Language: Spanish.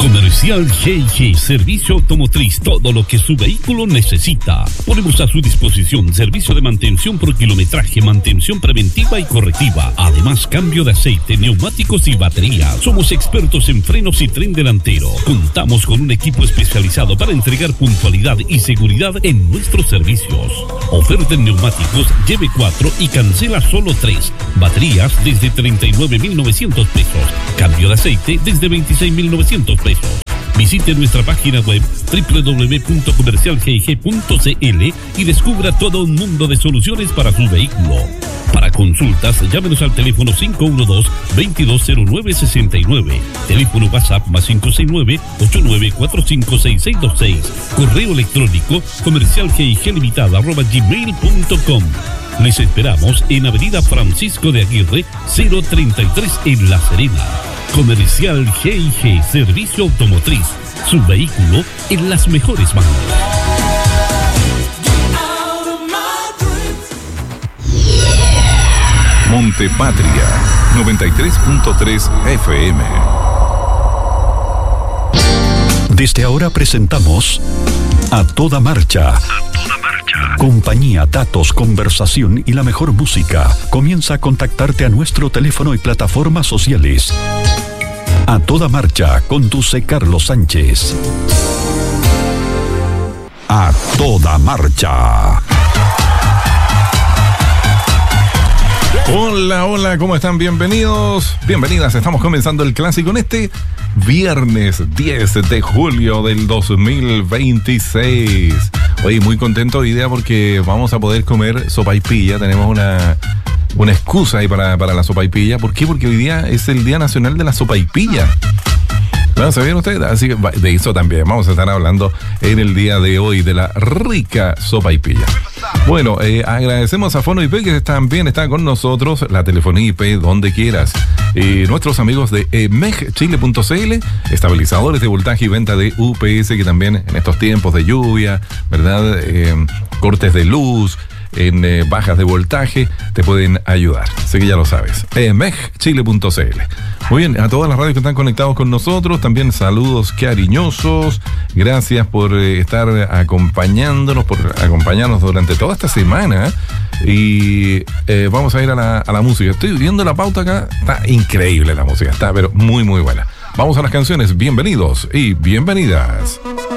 Comercial G&G, servicio automotriz, todo lo que su vehículo necesita. Ponemos a su disposición servicio de mantención por kilometraje, mantención preventiva y correctiva. Además, cambio de aceite, neumáticos y batería. Somos expertos en frenos y tren delantero. Contamos con un equipo especializado para entregar puntualidad y seguridad en nuestros servicios. Oferta en neumáticos, lleve 4 y cancela solo 3. Baterías desde 39.900 pesos. Cambio de aceite desde 26.900 pesos. Visite nuestra página web www.comercialgig.cl y descubra todo un mundo de soluciones para su vehículo. Para consultas, llámenos al teléfono 512-2209-69. Teléfono WhatsApp más 569-8945-6626. Correo electrónico comercialgiglimitada@gmail.com. Les esperamos en Avenida Francisco de Aguirre, 033 en La Serena. Comercial G&G, servicio automotriz. Su vehículo en las mejores manos. Montepatria 93.3 FM. Desde ahora presentamos A Toda Marcha. Compañía, datos, conversación y la mejor música. Comienza a contactarte a nuestro teléfono y plataformas sociales. A Toda Marcha, conduce Carlos Sánchez. A Toda Marcha. Hola, hola, ¿cómo están? Bienvenidos, bienvenidas. Estamos comenzando el clásico en este viernes 10 de julio del 2026. Oye, muy contento hoy día porque vamos a poder comer sopaipilla. Tenemos una excusa ahí para la sopaipilla. ¿Por qué? Porque hoy día es el Día Nacional de la Sopaipilla. Bueno, ¿sabían ustedes? Así que de eso también vamos a estar hablando en el día de hoy, de la rica sopaipilla. Bueno, agradecemos a Fono IP que también está con nosotros, la telefonía IP donde quieras. Nuestros amigos de megchile.cl, estabilizadores de voltaje y venta de UPS, que también en estos tiempos de lluvia, ¿verdad? Cortes de luz, en bajas de voltaje, te pueden ayudar. Así que ya lo sabes. megchile.cl. Muy bien, a todas las radios que están conectados con nosotros, también saludos cariñosos. Gracias por estar acompañándonos, por acompañarnos durante toda esta semana. Y vamos a ir a la música. Estoy viendo la pauta acá. Está increíble la música, está pero muy, muy buena. Vamos a las canciones. Bienvenidos y bienvenidas.